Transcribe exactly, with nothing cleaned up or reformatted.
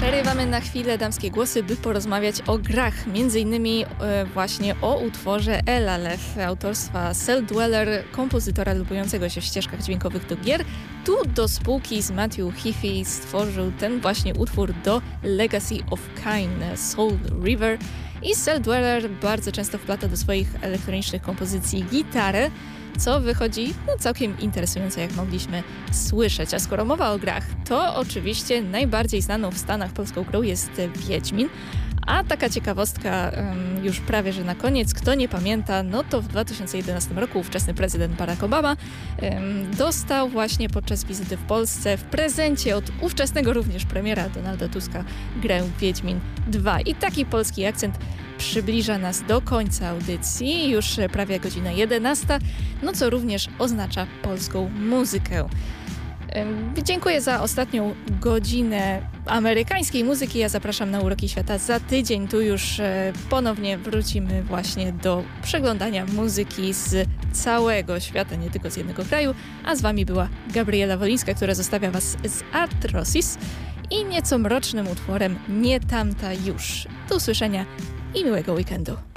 Przerywamy na chwilę damskie głosy, by porozmawiać o grach, między innymi e, właśnie o utworze Elalef autorstwa Cell Dweller, kompozytora lubującego się w ścieżkach dźwiękowych do gier. Tu do spółki z Matthew Heafy stworzył ten właśnie utwór do Legacy of Kain, Soul River. I Cell Dweller bardzo często wplata do swoich elektronicznych kompozycji gitarę, co wychodzi no, całkiem interesująco, jak mogliśmy słyszeć. A skoro mowa o grach, to oczywiście najbardziej znaną w Stanach polską grą jest Wiedźmin. A taka ciekawostka um, już prawie, że na koniec, kto nie pamięta, no to w dwa tysiące jedenastym roku ówczesny prezydent Barack Obama um, dostał właśnie podczas wizyty w Polsce w prezencie od ówczesnego również premiera Donalda Tuska grę Wiedźmin dwa. I taki polski akcent przybliża nas do końca audycji, już prawie godzina jedenasta, no co również oznacza polską muzykę. Dziękuję za ostatnią godzinę amerykańskiej muzyki. Ja zapraszam na Uroki Świata za tydzień. Tu już ponownie wrócimy właśnie do przeglądania muzyki z całego świata, nie tylko z jednego kraju. A z wami była Gabriela Wolińska, która zostawia was z Arthrosis i nieco mrocznym utworem Nie tamta już. Do usłyszenia i miłego weekendu.